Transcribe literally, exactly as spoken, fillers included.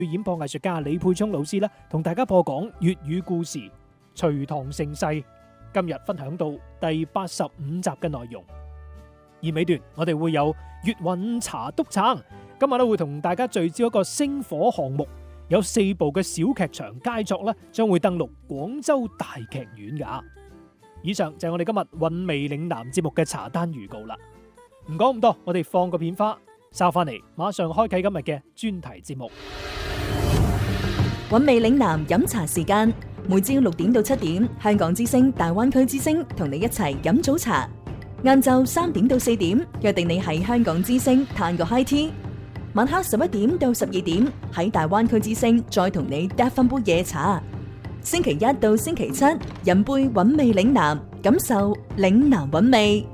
演播藝術家李佩聰老師咧，同大家播講粵語故事《隋唐盛世》。今日分享到第八十五集嘅內容，而尾段我哋會有粵韻茶篤撐。今日咧會同大家聚焦一個星火項目，有四部嘅小劇場佳作咧，將會登陸廣州大劇院噶。以上就係我哋今日韻味嶺南節目嘅茶單預告啦。唔講咁多，我哋放個片花，稍翻嚟馬上開啟今日嘅專題節目。 韻味嶺南飲茶時間，每朝六點到七點，香港之聲、大灣區之聲同你一齊飲早茶。晏晝三點到四點，約定你喺香港之聲嘆個 high tea。晚黑十一點到十二點，喺大灣區之聲再同你嗒翻杯夜茶。星期一到星期七，飲杯韻味嶺南，感受嶺南韻味。